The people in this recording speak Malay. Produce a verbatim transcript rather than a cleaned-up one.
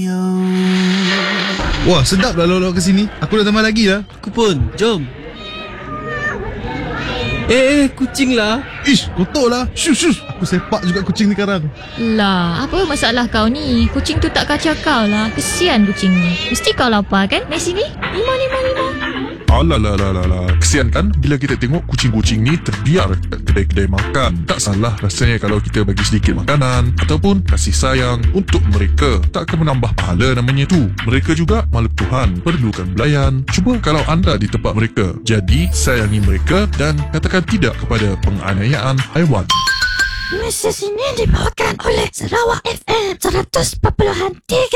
Wah, sedap lah lolok ke sini. Aku dah tambah lagi lah. Aku pun, jom. Eh, eh, kucing lah. Ish, kotor lah. Shush, shush. Aku sepak juga kucing ni sekarang. Lah, apa masalah kau ni? Kucing tu tak kacau kau lah. Kesian kucing ni. Mesti kau lapar kan? Mari sini. Lima, lima, lima. Alalalala, kesian kan bila kita tengok kucing-kucing ni terbiar kat kedai-kedai makan. Tak salah rasanya kalau kita bagi sedikit makanan ataupun kasih sayang untuk mereka. Tak akan menambah pahala namanya tu. Mereka juga makhluk Tuhan, perlukan belayan. Cuba kalau anda di tempat mereka. Jadi, sayangi mereka dan katakan tidak kepada penganiayaan haiwan. Mesej ini dibawakan oleh Sarawak F M seratus empat puluh tiga.